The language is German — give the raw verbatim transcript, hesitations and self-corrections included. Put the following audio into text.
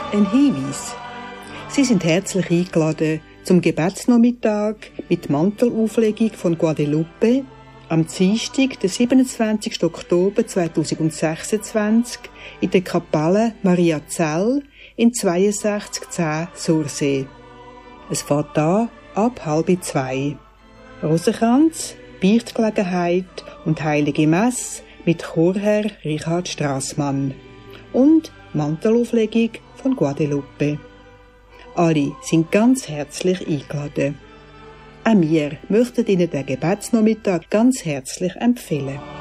ein Hinweis. Sie sind herzlich eingeladen zum Gebetsnachmittag mit Mantelauflegung von Guadalupe am Dienstag, den siebenundzwanzigsten Oktober zweitausendsechsundzwanzig in der Kapelle Maria Zell in zweiundsechzig zehn Sursee. Es fährt an ab halb zwei. Rosenkranz, Beichtgelegenheit und Heilige Messe mit Chorherr Richard Strassmann und Mantelauflegung von Guadalupe. Alle sind ganz herzlich eingeladen. Auch wir möchten Ihnen den Gebetsnachmittag ganz herzlich empfehlen.